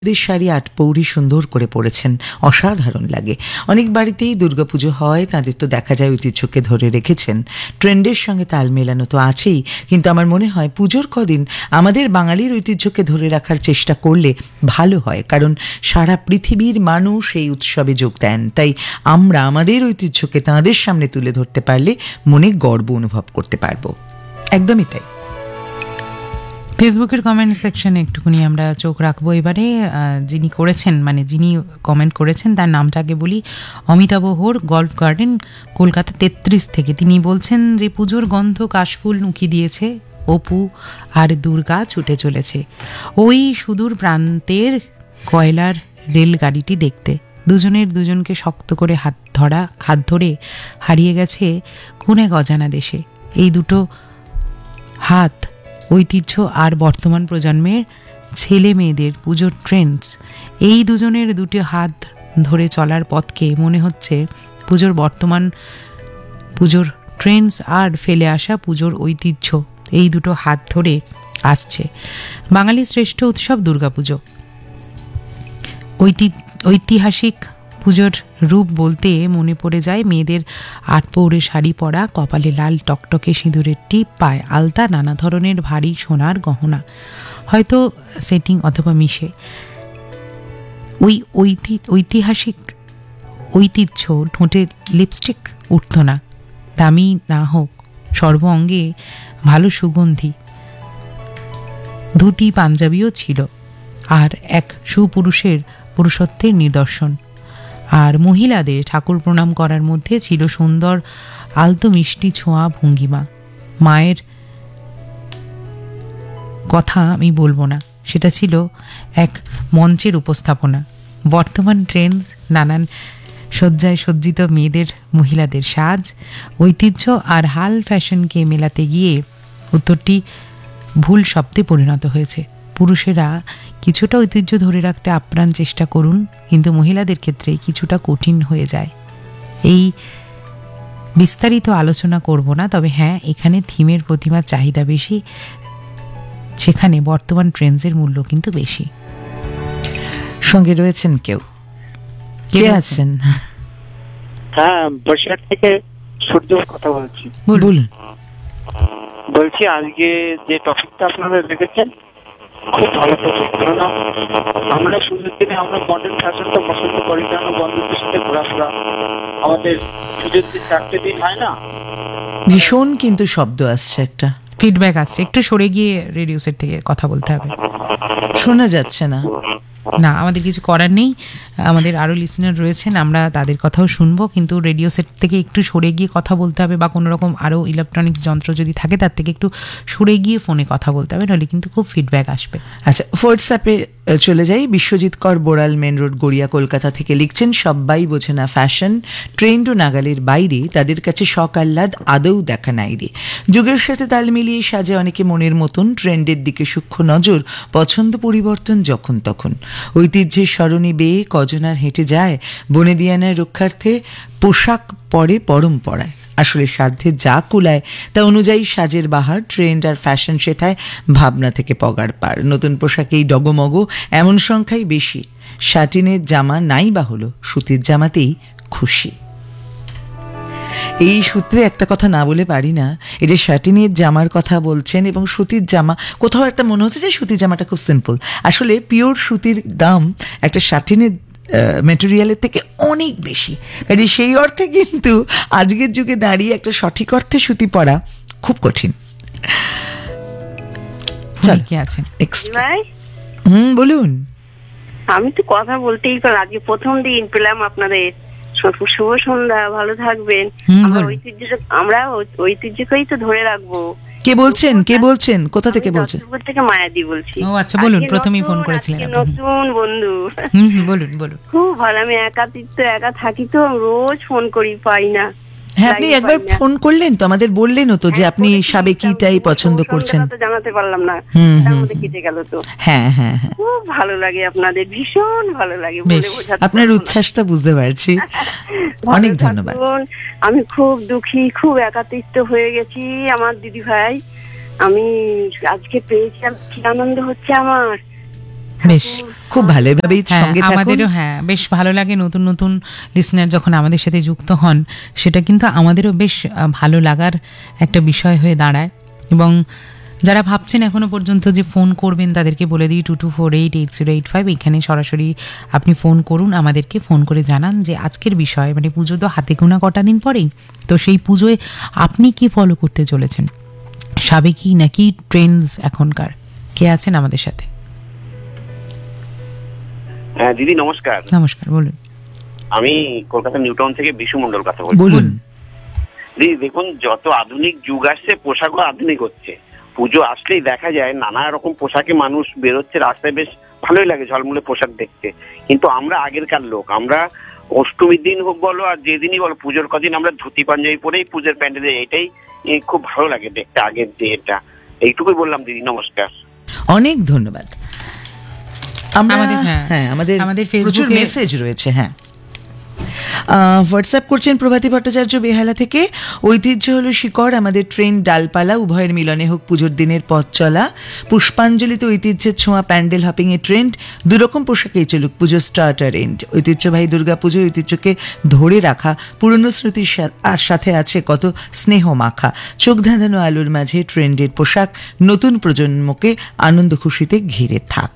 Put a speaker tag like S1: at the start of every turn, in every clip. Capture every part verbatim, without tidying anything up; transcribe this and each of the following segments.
S1: শাড়ি আট পৌরি সুন্দর করে পরেছেন, অসাধারণ লাগে। অনেক বাড়িতেই দুর্গাপুজো হয়, তাদের তো দেখা যায় ঐতিহ্যকে ধরে রেখেছেন। ট্রেন্ডের সঙ্গে তাল মেলানো তো আছেই, কিন্তু আমার মনে হয় পুজোর কদিন আমাদের বাঙালির ঐতিহ্যকে ধরে রাখার চেষ্টা করলে ভালো হয়, কারণ সারা পৃথিবীর মানুষ এই উৎসবে যোগ দেন। তাই আমরা আমাদের ঐতিহ্যকে তাঁদের সামনে তুলে ধরতে পারলে মনে গর্ব অনুভব করতে পারবো। একদমই তাই।
S2: ফেসবুকের কমেন্ট সেকশনে একটুখানি আমরা চোখ রাখবো এবারে। যিনি করেছেন, মানে যিনি কমেন্ট করেছেন তার নামটাকে বলি, অমিতাভ হোর, গল্ফ গার্ডেন, কলকাতা তেত্রিশ থেকে। তিনি বলছেন যে পুজোর গন্ধ কাশফুল নুকি দিয়েছে, অপু আর দুর্গা ছুটে চলেছে ওই সুদূর প্রান্তের কয়লার রেলগাড়িটি দেখতে। দুজনের দুজনকে শক্ত করে হাত ধরা হাত ধরে হারিয়ে গেছে কোন এক অজানা দেশে। এই দুটো হাত ঐতিহ্য আর বর্তমান প্রজন্মের ছেলে মেয়েদের পুজোর ট্রেন্ডস, এই দুজনের দুটি হাত ধরে চলার পথকে মনে হচ্ছে পুজোর বর্তমান পুজোর ট্রেন্ডস আর ফেলে আসা পুজোর ঐতিহ্য এই দুটো হাত ধরে আসছে। বাঙালির শ্রেষ্ঠ উৎসব দুর্গাপুজো। ঐতিহাসিক পুজোর রূপ বলতে মনে পড়ে যায় মেয়েদের আট পৌরে শাড়ি পরা, কপালে লাল টকটকে সিঁদুরের টিপ, পায় আলতা, নানা ধরনের ভারী সোনার গহনা, হয়তো সেটিং অথবা মিশে। ওই ঐতিহাসিক ঐতিহ্য ঠোঁটে লিপস্টিক উঠত না, দামি না হোক, সর্ব অঙ্গে ভালো সুগন্ধি ধুতি পাঞ্জাবিও ছিল, আর এক সুপুরুষের পুরুষত্বের নিদর্শন। আর মহিলাদের ঠাকুর প্রণাম করার মধ্যে ছিল সুন্দর আলতো মিষ্টি ছোঁয়া ভঙ্গিমা। মায়ের কথা আমি বলবো না, সেটা ছিল এক মঞ্চের উপস্থাপনা। বর্তমান ট্রেন্ডস, নানান সজ্জায় সজ্জিত মেয়েদের, মহিলাদের সাজ, ঐতিহ্য আর হাল ফ্যাশনকে মেলাতে গিয়ে উত্তরটি ভুল শব্দে পরিণত হয়েছে। পুরুষেরা কিছুটা ঐতিহ্য ধরে রাখতে আপ্রাণ চেষ্টা করুন, কিন্তু মহিলাদের ক্ষেত্রে কিছুটা কঠিন হয়ে যায়। এই বিস্তারিত আলোচনা করব না, তবে হ্যাঁ, এখানে থিমের প্রতিমার চাহিদা বেশি, সেখানে বর্তমান ট্রেন্ডসের মূল্য কিন্তু বেশি।
S1: সঙ্গে রয়েছেন কেউ? কে আছেন?
S3: হ্যাঁ, বরিশাল থেকে সূর্য কথা বলছি।
S1: বলুন।
S3: বলছি আজকে যে টপিকটা আপনারা রেখেছেন খুব ভালো টপিক। কেননা আমরা সুযোগ দিনে আমরা মডার্ন ফ্যাশনটা পছন্দ করি, কেন বন্ধুদের সাথে ঘোরাফেরা, আমাদের সুযোগ দিন চারটে দিন হয় না।
S1: ভীষণ কিন্তু শব্দ আসছে, একটা
S2: ফিডব্যাক আসছে, একটু সরে গিয়ে রেডিও সেট থেকে কথা বলতে হবে।
S1: শোনা যাচ্ছে না।
S2: না, আমাদের কিছু করার নেই, আমাদের আরও লিসেনার রয়েছেন, আমরা তাদের কথাও শুনবো, কিন্তু রেডিও সেট থেকে একটু সরে গিয়ে কথা বলতে হবে, বা কোনো রকম আরও ইলেকট্রনিক্স যন্ত্র যদি থাকে তার থেকে একটু সরে গিয়ে ফোনে কথা বলতে হবে, নাহলে কিন্তু খুব ফিডব্যাক আসবে।
S1: আচ্ছা, হোয়াটসঅ্যাপে চলে যাই। বিশ্বজিৎ কর, বোড়াল মেন রোড, গড়িয়া, কলকাতা থেকে লিখছেন, সবাই বোঝে না ফ্যাশন, ট্রেন্ড ও নাগালের বাইরে, তাদের কাছে শখ আহ্লাদ আদৌ দেখা নাই রে। যুগের সাথে তাল মিলিয়ে সাজে অনেকে মনের মতন, ট্রেন্ডের দিকে সূক্ষ্ম নজর, পছন্দ পরিবর্তন যখন তখন। ঐতিহ্যের স্মরণী বেয়ে কজন আর হেঁটে যায়, বনে দিয়ানার রক্ষার্থে পোশাক পরে পরম্পরায়। আসলে সাধ্যে যা কুলায় তা অনুযায়ী সাজের বাহার, ট্রেন্ড আর ফ্যাশন শেখায় ভাবনা থেকে পগার পার। নতুন পোশাকেই ডগমগ, এমন সংখ্যাই বেশি। শাটিনের জামা নাই বা হলো, সুতির জামাতেই খুশি। এই সূত্রে একটা কথা না বলে পারি না, এই যে শাটিনের জামার কথা বলছেন এবং সুতির জামা, কোথাও একটা মনে হচ্ছে যে সুতির জামাটা খুব সিম্পল। আসলে পিওর সুতির দাম একটা শাটিনের ম্যাটেরিয়ালের থেকে অনেক বেশি, কাজে সেই অর্থে কিন্তু আজকের যুগে দাঁড়িয়ে একটা সঠিক অর্থে সুতি পরা খুব কঠিন। হুম, বলুন।
S4: আমি তো কথা বলতেই পারি, আজকে প্রথম দিন পেলাম আপনাদের। শুভ সন্ধ্যা, ভালো থাকবেন। আমরা ঐতিহ্য আমরা ঐতিহ্যকেই তো ধরে রাখবো।
S1: কে বলছেন? কে বলছেন? কোথা থেকে বলছেন?
S4: দত্তপুর থেকে মায়াদি বলছি।
S2: ও আচ্ছা, বলুন। প্রথমেই ফোন করেছিলেন,
S4: নতুন বন্ধু।
S2: হুম হুম, বলুন বলুন।
S4: খুব ভালো। আমি একাকিত্ব একা থাকি তো, রোজ ফোন করি, পাই না।
S1: হ্যাঁ, আপনি একবার ফোন করলেন তো, আমাদের বললেনও তো যে আপনি সাবেকিটাই পছন্দ করছেন।
S4: জানাতে পারলাম না, তার মধ্যে কেটে গেল তো।
S1: হ্যাঁ হ্যাঁ হ্যাঁ,
S4: খুব ভালো লাগে আপনাদের, ভীষণ ভালো লাগে, বলে বোঝাতে।
S1: আপনার উচ্ছ্বাসটা বুঝতে পারছি, অনেক ধন্যবাদ।
S4: আমি খুব দুঃখী, খুব একাকিত্ব হয়ে গেছি আমার দিদি ভাই। আমি আজকে পেয়েছি, কি আনন্দ হচ্ছে আমার।
S2: বেশ
S1: খুব ভালোভাবেই
S2: হ্যাঁ,
S1: সঙ্গে থাকুন।
S2: আমাদেরও হ্যাঁ বেশ ভালো লাগে নতুন নতুন লিসনার যখন আমাদের সাথে যুক্ত হন, সেটা কিন্তু আমাদেরও বেশ আহ, ভালো লাগার একটা বিষয় হয়ে দাঁড়ায়। এবং যারা ভাবছেন এখনো পর্যন্ত যে ফোন করবেন, তাদেরকে বলে দিই two two four eight eight zero eight five এখানে সরাসরি আপনি ফোন করুন, আমাদেরকে ফোন করে জানান যে আজকের বিষয়, মানে পুজো তো হাতে গোনা কটা দিন পরেই, তো সেই পুজোয় আপনি কি ফলো করতে চলেছেন, সাবেকি নাকি ট্রেন্ডস এখনকার? কে আছেন আমাদের সাথে?
S5: হ্যাঁ দিদি নমস্কার।
S2: নমস্কার, বলুন।
S5: আমি কলকাতা নিউ টাউন থেকে বিশু মন্ডল কথা বলছি।
S1: বলুন।
S5: দিদি দেখুন, যত আধুনিক যুগ আসছে পোশাকও আধুনিক হচ্ছে। পুজো আসলেই দেখা যায় নানা রকম পোশাকে মানুষ বেরোচ্ছে রাস্তায়, বেশ ভালোই লাগে ঝলমলে পোশাক দেখতে। কিন্তু আমরা আগেরকার লোক, আমরা অষ্টমীর দিন হোক বলো আর যেদিনই বলো, পুজোর কদিন আমরা ধুতি পাঞ্জাবি পরেই পুজোর প্যান্ডেলে, এটাই খুব ভালো লাগে দেখতে আগের যে এটা। এইটুকুই বললাম দিদি, নমস্কার।
S1: অনেক ধন্যবাদ। আমরা
S2: আমাদের হ্যাঁ,
S1: হ্যাঁ আমাদের
S2: আমাদের
S1: প্রচুর
S2: ফেসবুকে
S1: মেসেজ রয়েছে। হ্যাঁ, হোয়াটসঅ্যাপ করছেন প্রভাতী ভট্টাচার্য বেহালা থেকে। ঐতিহ্য হলো শিকড়, আমাদের ট্রেন ডালপালা, উভয়ের মিলনে হোক পুজোর দিনের পথ চলা। পুষ্পাঞ্জলিতে ঐতিহ্যের ছোঁয়া, প্যান্ডেল হপিং এর ট্রেন্ড, দুরকম পোশাকেই চলুক পুজো স্টার্ট আর এন্ড। ঐতিহ্যবাহী দুর্গাপুজো, ঐতিহ্যকে ধরে রাখা, পুরনো স্মৃতির সাথে আছে কত স্নেহ মাখা। চোখ ধাঁধানো আলোর মাঝে ট্রেন্ডের পোশাক নতুন প্রজন্মকে আনন্দ খুশিতে ঘিরে থাক।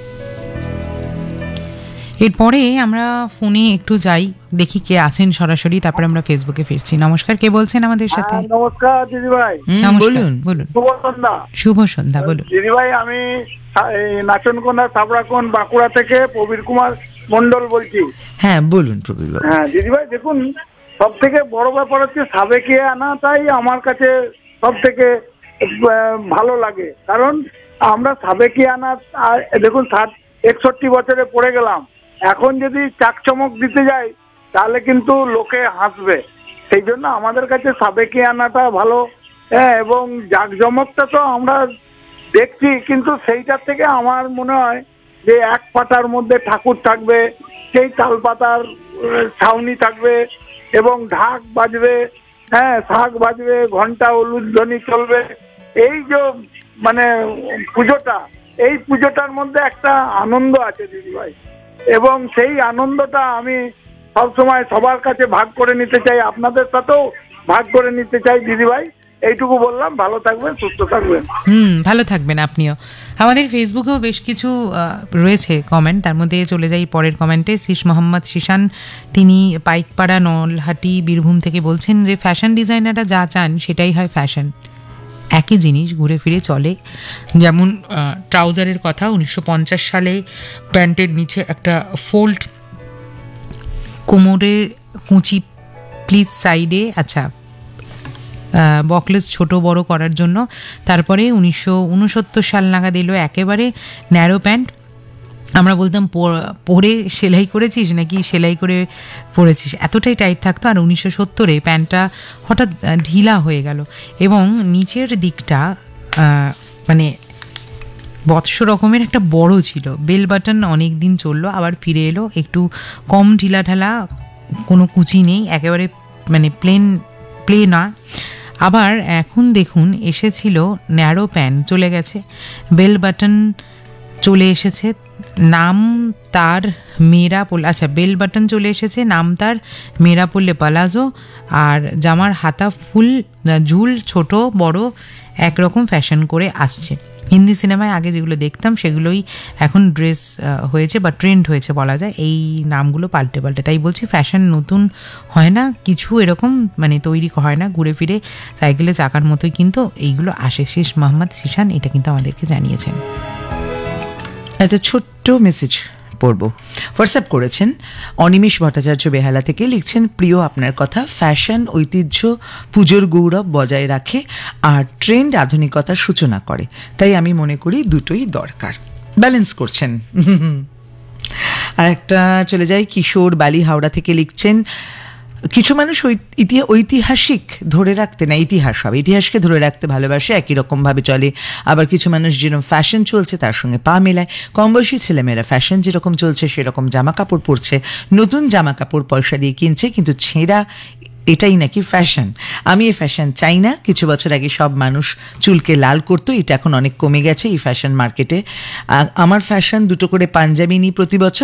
S2: এরপরে আমরা ফোনে একটু যাই, দেখি কে আছেন সরাসরি, তারপরে আমরা ফেসবুকে ফিরছি। নমস্কার, কে বলছেন আমাদের সাথে?
S6: নমস্কার দিদি ভাই।
S1: বলুন
S2: বলুন।
S6: শুভ সন্ধ্যা।
S2: শুভ সন্ধ্যা, বলুন।
S6: দিদি ভাই, আমি নাচনকোনা সাবরাকোন বাঁকুড়া থেকে প্রবীর কুমার মন্ডল বলছি।
S1: হ্যাঁ বলুন প্রবীর বাবু।
S6: হ্যাঁ দিদি ভাই, দেখুন সব থেকে বড় ব্যাপার হচ্ছে সাবেকি আনাটাই আমার কাছে সব থেকে ভালো লাগে। কারণ আমরা সাবেকি আনা, দেখুন ষাট একষট্টি বছরে পড়ে গেলাম, এখন যদি চাকচমক দিতে যাই তাহলে কিন্তু লোকে হাসবে। সেই জন্য আমাদের কাছে সাবেকি আনাটা ভালো। হ্যাঁ, এবং জাকজমকটা তো আমরা দেখছি, কিন্তু সেইটার থেকে আমার মনে হয় যে এক পাতার মধ্যে ঠাকুর থাকবে, সেই তালপাতার ছাউনি থাকবে এবং ঢাক বাজবে, হ্যাঁ শাঁখ বাজবে, ঘন্টা উলুধ্বনি চলবে। এই যে মানে পুজোটা, এই পুজোটার মধ্যে একটা আনন্দ আছে দিদিভাই, এবং সেই আনন্দটা আমি সবসময় সবার কাছে ভাগ করে নিতে চাই, আপনাদের সাথেও ভাগ করে নিতে চাই দিদিভাই। এইটুকু বললাম, ভালো থাকবেন, সুস্থ থাকবেন।
S2: হুম, ভালো থাকবেন আপনিও। আমাদের ফেসবুকেও বেশ কিছু রয়েছে কমেন্ট, তার মধ্যে চলে যাই পরের কমেন্টে। শীষ মোহাম্মদ শিশান, তিনি পাইকপাড়া নলহাটি বীরভূম থেকে বলছেন যে ফ্যাশন ডিজাইনাররা যা চান সেটাই হয় ফ্যাশন, একই জিনিস ঘুরে ফিরে চলে। যেমন ট্রাউজারের কথা, উনিশশো পঞ্চাশ সালে প্যান্টের নিচে একটা ফোল্ড, কোমরের কুঁচি প্লিজ সাইডে, আচ্ছা বকলেস ছোট বড় করার জন্য। তারপরে উনিশশো উনসত্তর সাল নাগাদ এলো একেবারে ন্যারো প্যান্ট। আমরা বলতাম পরে সেলাই করেছিস নাকি সেলাই করে পরেছিস, এতটাই টাইট থাকতো। আর উনিশশো সত্তরে প্যান্টটা হঠাৎ ঢিলা হয়ে গেল এবং নিচের দিকটা মানে বৎস রকমের একটা বড় ছিল। বেল বাটন অনেক দিন চললো, আবার ফিরে এলো একটু কম ঢিলা ঢালা, কোনো কুচি নেই, একেবারে মানে প্লেন প্লেনা। আবার এখন দেখুন এসেছিল ন্যারো প্যান্ট, চলে গেছে বেল বাটন, চলে এসেছে নাম তার মেয়েরা পড়লে, আচ্ছা বেল বাটন চলে এসেছে, নাম তার মেয়েরা পড়লে পালাজো, আর জামার হাতা ফুল ঝুল ছোট বড় একরকম ফ্যাশন করে আসছে। হিন্দি সিনেমায় আগে যেগুলো দেখতাম সেগুলোই এখন ড্রেস হয়েছে বা ট্রেন্ড হয়েছে বলা যায়, এই নামগুলো পাল্টে পাল্টে। তাই বলছি ফ্যাশন নতুন হয় না, কিছু এরকম মানে তৈরি হয় না, ঘুরে ফিরে সাইকেলের চাকার মতোই কিন্তু এইগুলো আসে। শীষ মোহাম্মদ শিশান এটা কিন্তু আমাদেরকে জানিয়েছেন।
S1: একটা ছোট্ট মেসেজ পড়ব। হোয়াটসঅ্যাপ করেছেন অনিমেষ ভট্টাচার্য বেহালা থেকে, লিখছেন প্রিয় আপনার কথা, ফ্যাশন ঐতিহ্য পুজোর গৌরব বজায় রাখে আর ট্রেন্ড আধুনিকতার সূচনা করে, তাই আমি মনে করি দুটোই দরকার। ব্যালেন্স করছেন। আর একটা চলে যায় কিশোর বালি হাওড়া থেকে, লিখছেন কিছু মানুষ ঐতিহাসিক ধরে রাখতে না, ইতিহাস হবে, ইতিহাসকে ধরে রাখতে ভালোবাসে, একই রকম ভাবে চলে। আবার কিছু মানুষ যেরকম ফ্যাশন চলছে তার সঙ্গে পা মেলায়। কম বয়সী ছেলেমেয়েরা ফ্যাশন যেরকম চলছে সেরকম জামা কাপড় পরছে, নতুন জামা কাপড় পয়সা দিয়ে কিনছে, কিন্তু ছেঁড়া এটাই নাকি ফ্যাশন। আমি এই ফ্যাশন চাই না। কিছু বছর আগে সব মানুষ চুলকে লাল করতো, এটা এখন অনেক কমে গেছে এই ফ্যাশন মার্কেটে। আমার ফ্যাশন দুটো করে পাঞ্জাবি নিই প্রতি বছর।